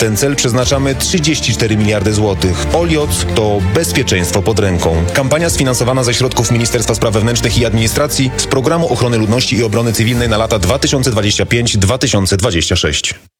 ten cel przeznaczamy 34 miliardy złotych. OLIOC to bezpieczeństwo pod ręką. Kampania sfinansowana ze środków Ministerstwa Spraw Wewnętrznych i Administracji z Programu Ochrony Ludności i Obrony Cywilnej na lata 2025-2026.